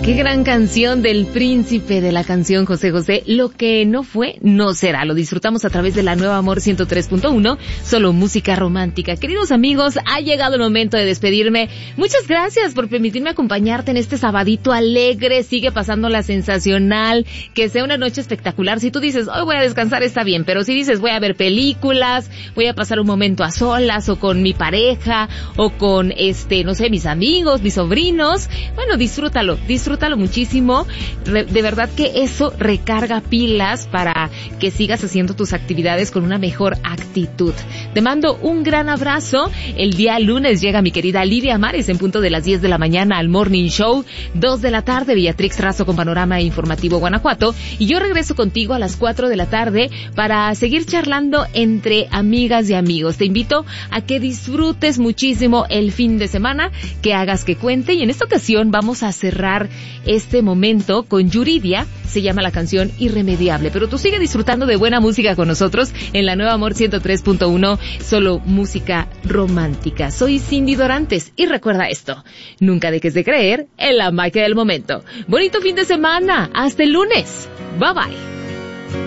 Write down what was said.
Qué gran canción del príncipe de la canción José José. Lo que no fue, no será. Lo disfrutamos a través de la nueva Amor 103.1, solo música romántica. Queridos amigos, ha llegado el momento de despedirme. Muchas gracias por permitirme acompañarte en este sabadito alegre. Sigue pasándola sensacional. Que sea una noche espectacular. Si tú dices, hoy voy a descansar, está bien. Pero si dices, voy a ver películas, voy a pasar un momento a solas, o con mi pareja, o con no sé, mis amigos, mis sobrinos, bueno, disfrútalo muchísimo. De verdad que eso recarga pilas para que sigas haciendo tus actividades con una mejor actitud. Te mando un gran abrazo. El día lunes llega mi querida Lidia Mares en punto de las 10 de la mañana al Morning Show, 2 de la tarde Beatrix Razo con Panorama Informativo Guanajuato, y yo regreso contigo a las 4 de la tarde para seguir charlando entre amigas y amigos. Te invito a que disfrutes muchísimo el fin de semana, que hagas que cuente, y en esta ocasión vamos a cerrar este momento con Yuridia. Se llama la canción Irremediable, pero tú sigue disfrutando de buena música con nosotros en la nueva Amor 103.1, solo música romántica. Soy Cindy Dorantes y recuerda esto: nunca dejes de creer en la magia del momento. Bonito fin de semana, hasta el lunes. Bye bye.